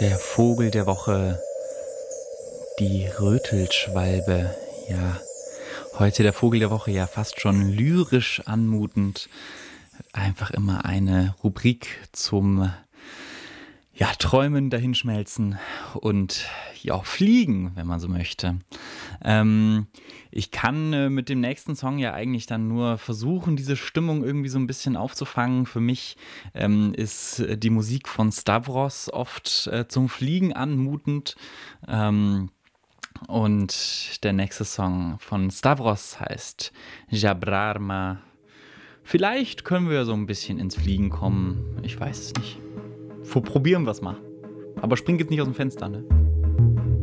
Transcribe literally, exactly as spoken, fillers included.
Der Vogel der Woche, die Rötelschwalbe. Ja, heute der Vogel der Woche, ja fast schon lyrisch anmutend. Einfach immer eine Rubrik zum ja, Träumen, Dahinschmelzen und ja, auch fliegen, wenn man so möchte. Ähm, ich kann äh, mit dem nächsten Song ja eigentlich dann nur versuchen, diese Stimmung irgendwie so ein bisschen aufzufangen. Für mich ähm, ist äh, die Musik von Stavros oft äh, zum Fliegen anmutend. Ähm, und der nächste Song von Stavros heißt Jabrarma. Vielleicht können wir so ein bisschen ins Fliegen kommen. Ich weiß es nicht. Probieren wir es mal. Aber spring jetzt nicht aus dem Fenster, ne?